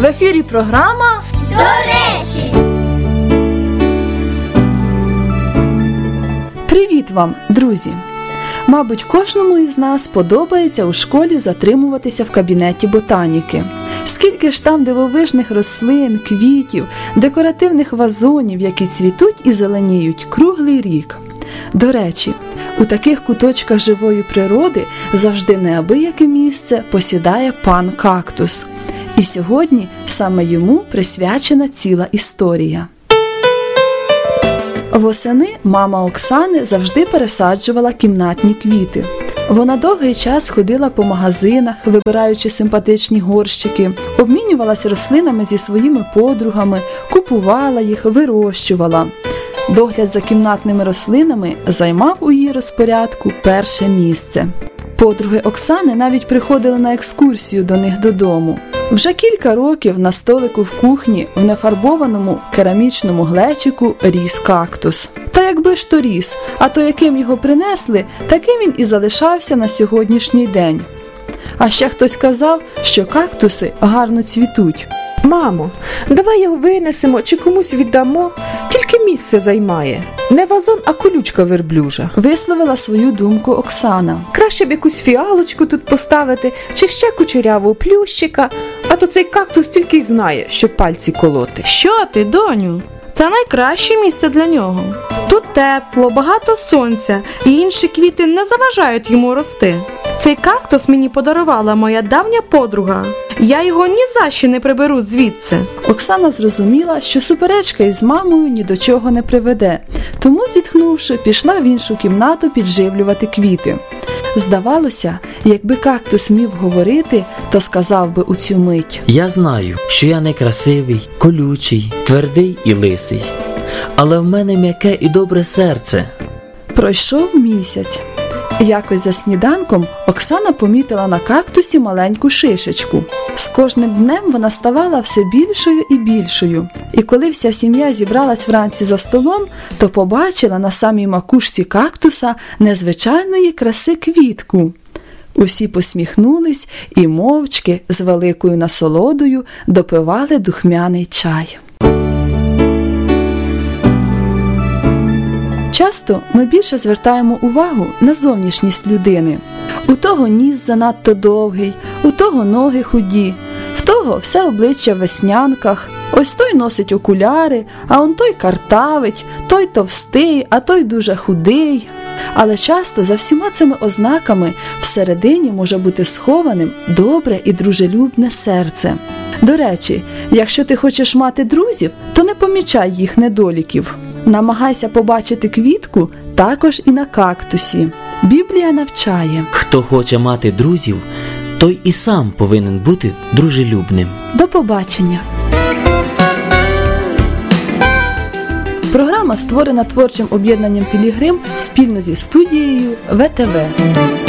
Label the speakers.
Speaker 1: В ефірі програма
Speaker 2: «До речі».
Speaker 1: Привіт вам, друзі! Мабуть, кожному із нас подобається у школі затримуватися в кабінеті ботаніки. Скільки ж там дивовижних рослин, квітів, декоративних вазонів, які цвітуть і зеленіють круглий рік. До речі, у таких куточках живої природи завжди неабияке місце посідає пан кактус. І сьогодні саме йому присвячена ціла історія. Восени мама Оксани завжди пересаджувала кімнатні квіти. Вона довгий час ходила по магазинах, вибираючи симпатичні горщики, обмінювалася рослинами зі своїми подругами, купувала їх, вирощувала. Догляд за кімнатними рослинами займав у її розпорядку перше місце. Подруги Оксани навіть приходили на екскурсію до них додому. Вже кілька років на столику в кухні в нефарбованому керамічному глечику ріс кактус. Та якби ж то ріс, а то яким його принесли, таким він і залишався на сьогоднішній день. А ще хтось казав, що кактуси гарно цвітуть.
Speaker 3: Мамо, давай його винесемо чи комусь віддамо, тільки місце займає. Не вазон, а колючка верблюжа.
Speaker 1: Висловила свою думку Оксана.
Speaker 3: Краще б якусь фіалочку тут поставити, чи ще кучерявого плющика, а то цей кактус тільки й знає, що пальці колоти.
Speaker 4: Що ти, доню? Це найкраще місце для нього. Тут тепло, багато сонця, і інші квіти не заважають йому рости. Цей кактус мені подарувала моя давня подруга. Я його ні за що не приберу звідси.
Speaker 1: Оксана зрозуміла, що суперечка із мамою ні до чого не приведе, тому, зітхнувши, пішла в іншу кімнату підживлювати квіти. Здавалося, якби кактус міг говорити, то сказав би у цю мить:
Speaker 5: «Я знаю, що я некрасивий, колючий, твердий і лисий, але в мене м'яке і добре серце».
Speaker 1: Пройшов місяць. Якось за сніданком Оксана помітила на кактусі маленьку шишечку. З кожним днем вона ставала все більшою і більшою. І коли вся сім'я зібралась вранці за столом, то побачила на самій макушці кактуса незвичайної краси квітку. Усі посміхнулись і мовчки з великою насолодою допивали духмяний чай. Часто ми більше звертаємо увагу на зовнішність людини. У того ніс занадто довгий, у того ноги худі, в того все обличчя в веснянках, ось той носить окуляри, а он той картавить, той товстий, а той дуже худий. Але часто за всіма цими ознаками всередині може бути схованим добре і дружелюбне серце. До речі, якщо ти хочеш мати друзів, то не помічай їх недоліків. Намагайся побачити квітку також і на кактусі. Біблія навчає:
Speaker 5: «Хто хоче мати друзів, той і сам повинен бути дружелюбним».
Speaker 1: До побачення! Програма створена творчим об'єднанням «Пілігрим» спільно зі студією ВТВ.